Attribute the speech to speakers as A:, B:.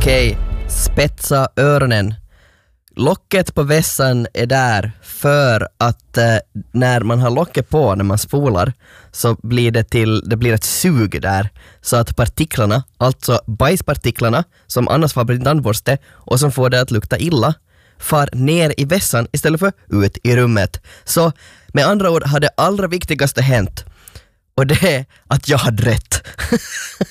A: Okej, spetsa öronen. Locket på vässan är där för att när man har locket på när man spolar så blir det blir ett sug där så att partiklarna, alltså bajspartiklarna som annars får på din tandborste och som får det att lukta illa, far ner i vässan istället för ut i rummet. Så med andra ord har det allra viktigaste hänt, och det är att jag hade rätt.